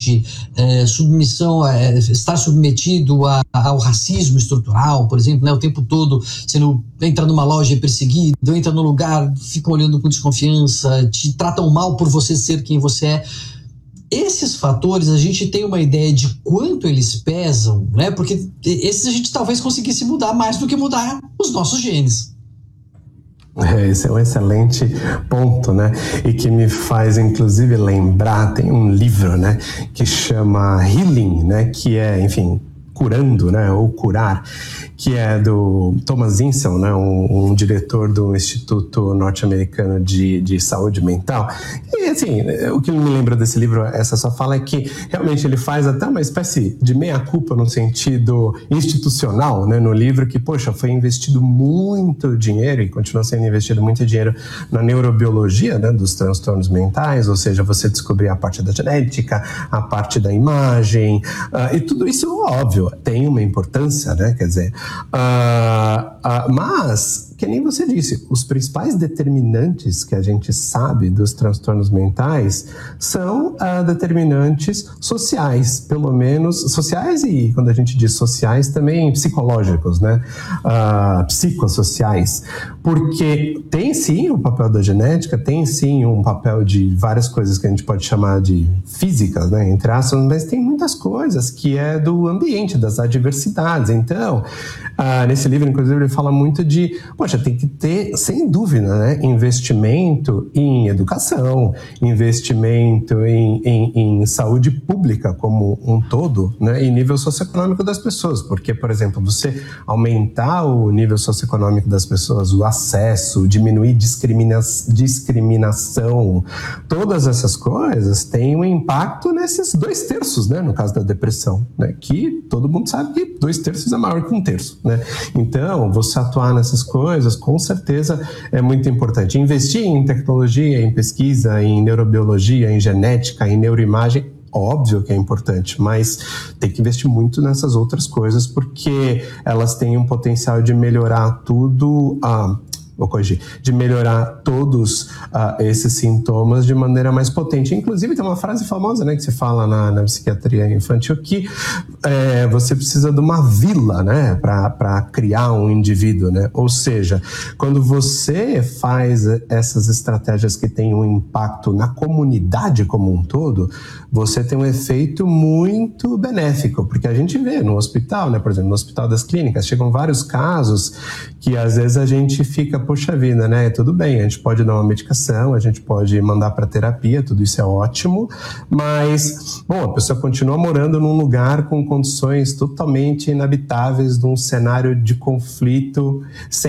morte, submissão, estar submetido ao racismo estrutural, por exemplo, né, o tempo todo entra numa loja e é perseguido, entra num lugar, ficam olhando com desconfiança, te tratam mal por você ser quem você é. Esses fatores, a gente tem uma ideia de quanto eles pesam, né? Porque esses a gente talvez conseguisse mudar mais do que mudar os nossos genes. Esse é um excelente ponto, né? E que me faz, inclusive, lembrar, tem um livro, né? Que chama Healing, né? Que é, enfim, curando, né? Ou curar, que é do Thomas Inson, né? Um diretor do Instituto Norte-Americano de Saúde Mental. E, assim, o que me lembra desse livro, essa só fala é que realmente ele faz até uma espécie de meia-culpa no sentido institucional, né? No livro que, poxa, foi investido muito dinheiro e continua sendo investido muito dinheiro na neurobiologia, né? Dos transtornos mentais, ou seja, você descobrir a parte da genética, a parte da imagem, e tudo isso, óbvio, tem uma importância, né? Quer dizer, mas, que nem você disse, os principais determinantes que a gente sabe dos transtornos mentais são determinantes sociais, pelo menos sociais, e quando a gente diz sociais, também psicológicos, né? Psicossociais, porque tem sim o papel da genética, tem sim um papel de várias coisas que a gente pode chamar de físicas, né? Entre aspas, mas tem muitas coisas que é do ambiente, das adversidades. Então, nesse livro, inclusive, ele fala muito de, poxa, tem que ter, sem dúvida, né, investimento em educação, investimento em saúde pública como um todo, né, e nível socioeconômico das pessoas, porque, por exemplo, você aumentar o nível socioeconômico das pessoas, o acesso, diminuir discriminação, todas essas coisas têm um impacto nesses 2/3, né, no caso da depressão, né, que todo mundo sabe que 2/3 é maior que 1/3, né? Então, você atuar nessas coisas, com certeza, é muito importante. Investir em tecnologia, em pesquisa, em neurobiologia, em genética, em neuroimagem, óbvio que é importante, mas tem que investir muito nessas outras coisas, porque elas têm um potencial de melhorar tudo, vou corrigir, de melhorar todos esses sintomas de maneira mais potente. Inclusive, tem uma frase famosa, né, que se fala na psiquiatria infantil, que você precisa de uma vila, né, para criar um indivíduo, né? Ou seja, quando você faz essas estratégias que têm um impacto na comunidade como um todo, você tem um efeito muito benéfico, porque a gente vê no hospital, né, por exemplo, no Hospital das Clínicas, chegam vários casos que às vezes a gente fica, poxa vida, né, tudo bem, a gente pode dar uma medicação, a gente pode mandar para terapia, tudo isso é ótimo, mas, bom, a pessoa continua morando num lugar com condições totalmente inabitáveis, num cenário de conflito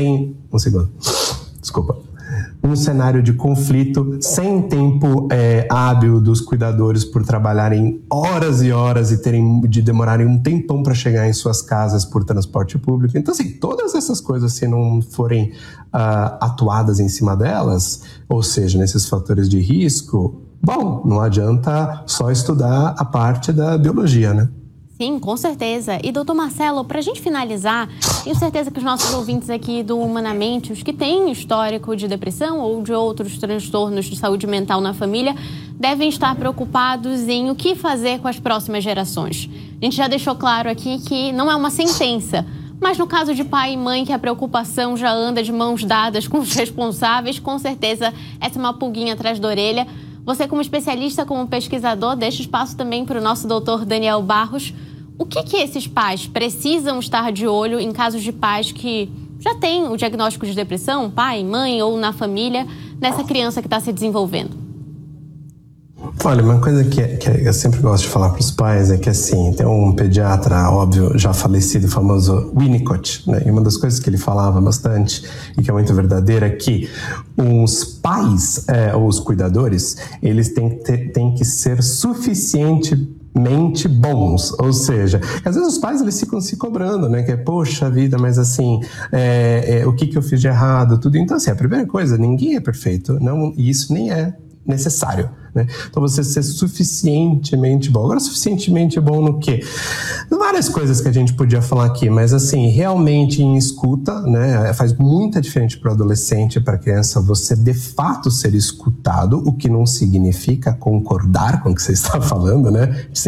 um cenário de conflito, sem tempo hábil dos cuidadores por trabalharem horas e horas e demorarem um tempão para chegar em suas casas por transporte público. Então, assim, todas essas coisas, se não forem atuadas em cima delas, ou seja, nesses fatores de risco, bom, não adianta só estudar a parte da biologia, né? Sim, com certeza. E, doutor Marcelo, para a gente finalizar, tenho certeza que os nossos ouvintes aqui do Humanamente, os que têm histórico de depressão ou de outros transtornos de saúde mental na família, devem estar preocupados em o que fazer com as próximas gerações. A gente já deixou claro aqui que não é uma sentença, mas no caso de pai e mãe, que a preocupação já anda de mãos dadas com os responsáveis, com certeza essa é uma pulguinha atrás da orelha. Você, como especialista, como pesquisador, deixa espaço também para o nosso doutor Daniel Barros. O que esses pais precisam estar de olho em casos de pais que já têm o diagnóstico de depressão, pai, mãe ou na família, nessa criança que está se desenvolvendo? Olha, uma coisa que eu sempre gosto de falar para os pais é que, assim, tem um pediatra, óbvio, já falecido, famoso Winnicott, né? E uma das coisas que ele falava bastante, e que é muito verdadeira, é que os pais, ou os cuidadores, eles têm que ser suficientemente bons, ou seja, às vezes os pais eles ficam se cobrando, né, que é, poxa vida, mas assim, o que eu fiz de errado, tudo. Então, assim, a primeira coisa, ninguém é perfeito, não, e isso nem é necessário, né? Então você ser suficientemente bom. Agora, suficientemente bom no quê? Várias coisas que a gente podia falar aqui, mas assim, realmente em escuta, né? Faz muita diferença para o adolescente, para a criança, você de fato ser escutado, o que não significa concordar com o que você está falando, né?